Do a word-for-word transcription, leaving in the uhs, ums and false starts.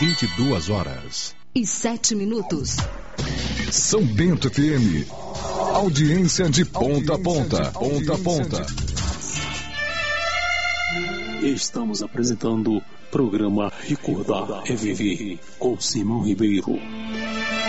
vinte e duas horas e sete minutos. São Bento F M. Audiência de ponta a ponta. Ponta a ponta. Estamos apresentando programa Recordar é Viver com Simão Ribeiro.